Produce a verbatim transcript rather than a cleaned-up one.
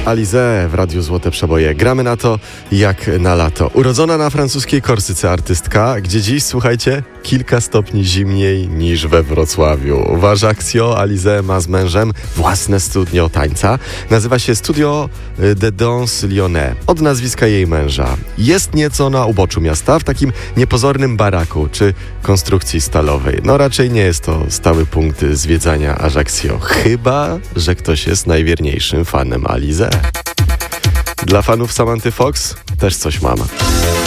Alizée w Radiu Złote Przeboje. Gramy na to jak na lato. Urodzona na francuskiej Korsyce artystka, gdzie dziś, słuchajcie, kilka stopni zimniej niż we Wrocławiu. W Ajaccio Alizée ma z mężem własne studio tańca. Nazywa się Studio de Danse Lyonnais, od nazwiska jej męża. Jest nieco na uboczu miasta, w takim niepozornym baraku czy konstrukcji stalowej. No raczej nie jest to stały punkt zwiedzania Ajaccio. Chyba że ktoś jest najwierniejszym fanem Alizée. Dla fanów Samanthy Fox też coś mam.